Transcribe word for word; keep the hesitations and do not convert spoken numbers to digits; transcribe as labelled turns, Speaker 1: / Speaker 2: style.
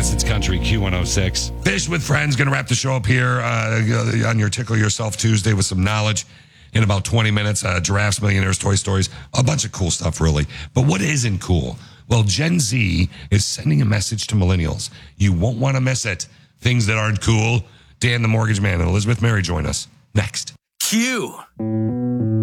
Speaker 1: Madison's Country, Q one oh six.
Speaker 2: Fish with Friends, going to wrap the show up here uh, on your Tickle Yourself Tuesday with some knowledge in about twenty minutes. Uh, giraffes, millionaires, Toy Stories, a bunch of cool stuff, really. But what isn't cool? Well, Gen Z is sending a message to millennials. You won't want to miss it. Things that aren't cool. Dan the Mortgage Man and Elizabeth Mary join us next.
Speaker 3: Q.